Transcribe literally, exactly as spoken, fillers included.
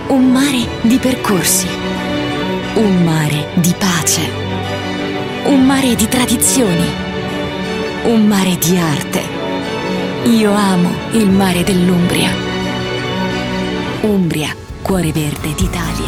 Un mare di percorsi. Un mare di pace. Un mare di tradizioni. Un mare di arte. Io amo il mare dell'Umbria. Umbria, cuore verde d'Italia.